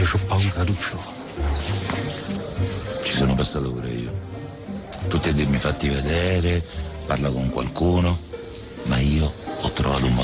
io ho paura, Lucio. Ci sono passato pure io. Tutti a dirmi fatti vedere, parla con qualcuno, ma io ho trovato un modo